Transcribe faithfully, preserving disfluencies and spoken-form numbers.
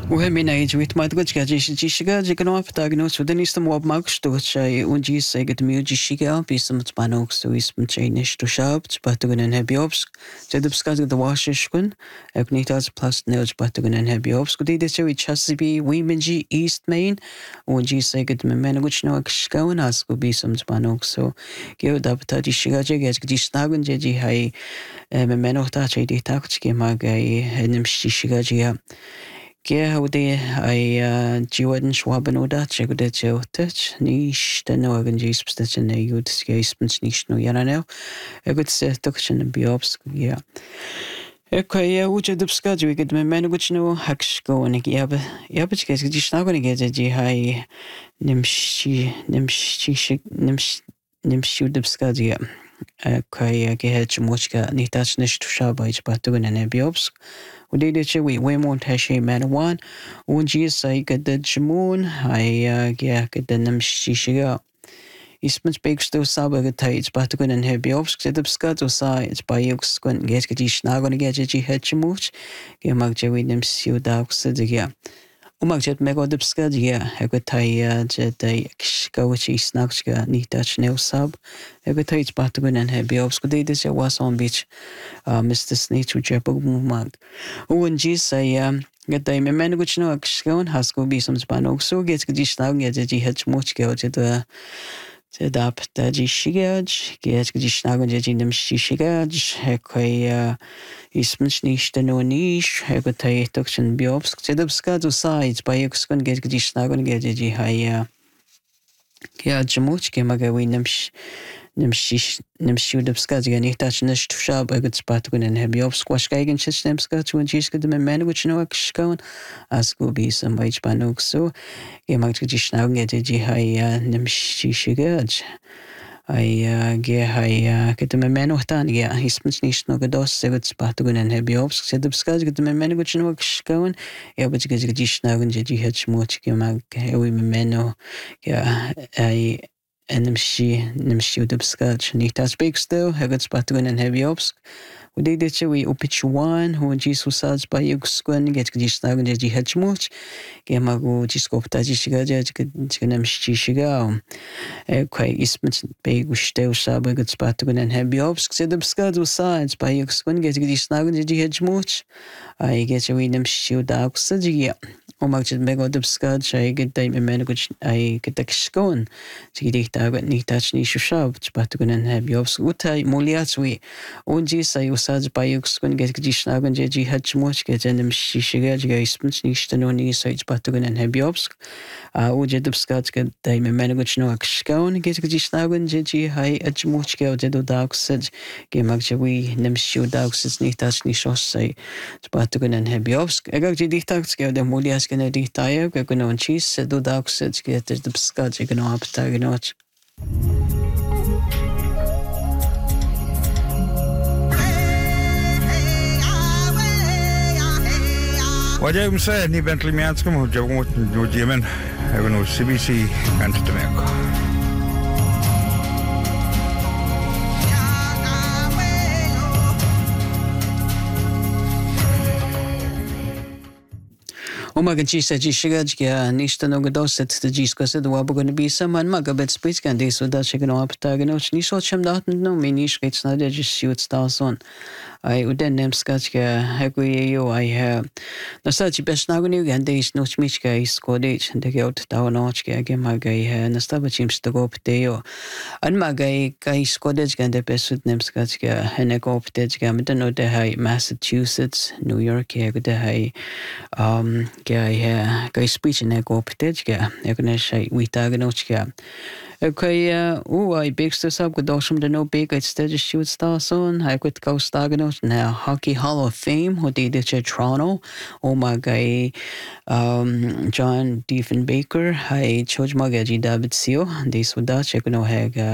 وهمين أي جويت ما تقولش كاجيش جيشيكا جيكنو أفتاقنو سودانيستم واب ماكش توتشاي ونجي سيجد ميو جيشيكا بيسم تبانوك سو يسم تشينش تشاب تباتوغن انهبيوبس تدبسكاز دواششكن اكنيتاز بلاس نيوز باتوغن انهبيوبس كدي دسوي تشاسبي ويمنجي ايست مين ونجي سيجد ممن قوشنو اكشكاون اسكو بيسم تبانوك سو كيو دابتا جيشيكا جيجاج جيش ناغن جيجي هاي ممن وقتا جيدي تاكتش كيما غاي نمشي جيشيكا جيا كي هودي اي جيودن شوابن ودات شغده جوتش نيش تنو جيس بستن يودس جيس بنش نيش نو يرانو اقد ستكشن بيوبس يا اوكي وجد بسكاجوي قد من قد شنو حكش كونك ياب ياب جيس جيش ناغن جي هاي نمشي نمشي نمشي نمشي ودبسكاجيا اوكي كي هج موشكا نيتاش نشتو شابا يجباتوغن انا بيوبس وديدي تشوي ويمون تاشي مانوان ونجي ساي قد جمون هاي يا قد نمشي شيغا يسمج بيكستو سابا قد هاي يجباتوغن انها بيوبس كتب سكاتو ساي يجبايوكس كون جيش كديش ناغن جيش جي هج موش كي ماك جوي نمسيو داوكس ديا وماك جد ميغو دبسكا ديا هاي هاي جد كاوشي سناكشكا نيتاش نيو ساب هاي هاي يجباتوغن انها بيوبس كديدي تشوي واسون بيش مستر سنيتش وجابوغ موماغ ونجي ساي قد داي ممن قوشنو اكشكون هاسكو بيسم تبانوك سو جيس كديش ناغن جي جي هج موش كيو جد تداب تاجي شيغاج جيس كديش ناغن جي جي نمشي شيغاج هاي يسمش نيش تنو نيش هاي هاي توكشن بيوبس تدب سكادو سايد بايوكس كون جيس كديش ناغن جي جي هاي كيا جموش كيما قوي نمش نمشي نمشي ودبسكات يعني تاش نشت شاب اقد سباتكون انها بيوبس كواش كايجن شش نمسكات ونجيش قد من مان وچنو اكشكون اسكو بيسم بايج بانوكسو كيما تجيش ناغن جي هاي نمشي شيغاج اي جي هاي قد من مان وحتان يا يسمش نيش نو قدوس اقد سباتكون انها بيوبس تدبسكات قد من مان وچنو اكشكون يا بج قد جيش ناغن جي هج موت كيما هوي من مانو يا اي نمشي نمشي ودبسكاتش نيتاش بيكستو هاقد سباتوغن انها بيوبس ودي دي تشوي وبيتشوان هو جيسو ساج بايوكس كون جيت كديش ناغن جي هج موش كيما غو جيسكو بتاجي شيغا جي نمشي شيغا كوي اسمت بيغوش تيو سابا قد سباتوغن انها بيوبس كدبسكات وساج بايوكس كون جيت كديش ناغن جي هج موش اي جيت شوي نمشي وداوكس جي وما جد ميغو دبسكات شاي قد داي ممن قد اي قدك شكون تيدي تاغن نيتاش نيشو شاب تباتوغن انها بيوبس وتاي مولياتوي ونجي ساي وساج بايوكس كون جيت كديش ناغن جي جي هج موش جيت نمشي شيغا جي يسمش نيشتنو ني ساي تباتوغن انها بيوبس وجد دبسكات قد داي ممن قد شنو اكشكون جيت كديش ناغن جي جي هاي اج موش جي وجدو داوكسج جي ماك جوي نمشي وداوكسج نيتاش نيشوش ساي تباتوغن انها بيوبس اگه جي دي تاكس جي ودي مولياس كنا دي تايو كنا نشيس دو داوكسج جيت دبسكات جي كنا ابتاغنوش وجاي مساعد ني بنت لمياتكم وجابوا وجيمن ابنو سي بي سي كانت تماكو وما كان شيء سجى شجاج كيا نيشتنو قدوسة تجيس كسد وابغون بيسا من ما قبل سبيس كان ديسو دا شكنو أبتاعنوش نيشوت شم دات نو مينيش كيتس نادي جيس شيوت ستاسون أي ودن نمسكات كيا هكو يو أي ها نستاجي بس ناغنيو كان ديس نوش ميش كيا يسكوديش دكيوت تاو نوش كيا كيما كاي ها نستابا جيمس تغو بتيو أن ما كاي كاي سكوديش كان دي بسود نمسكات كيا هنكو بتيج كيا مدنو ده هاي ماساتشوستس نيويورك كيا كده هاي um كاي كاي سبيتش نكو بتيج كيا يكون شيء ويتاغنوش كيا اوكي او اي بيكستو ساب قدوشم دنو بيك اتستاج شوت ستاسون هاي كنت كوستاغنوش نا هوكي هول اوف فيم هو دي دي ترونو او ما كاي جون ديفن بيكر هاي تشوج ما جي دابت سيو دي سودا شكنو هاي